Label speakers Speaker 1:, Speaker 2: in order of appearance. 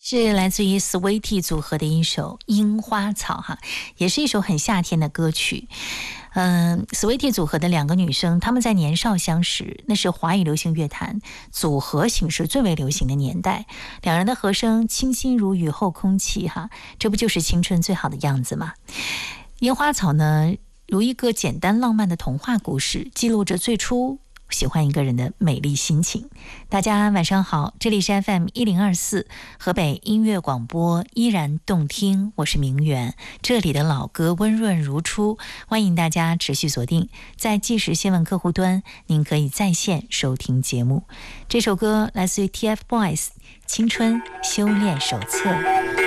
Speaker 1: 是来自于 Sweetie 组合的一首《樱花草》哈，也是一首很夏天的歌曲。Sweetie 组合的两个女生，她们在年少相识，那是华语流行乐坛组合形式最为流行的年代。两人的和声清新如雨后空气哈，这不就是青春最好的样子吗？樱花草呢，如一个简单浪漫的童话故事，记录着最初喜欢一个人的美丽心情。大家晚上好，这里是 FM1024 河北音乐广播，依然动听，我是明媛，这里的老歌温润如初，欢迎大家持续锁定在即时新闻客户端，您可以在线收听节目。这首歌来自于 TFBOYS 青春修炼手册。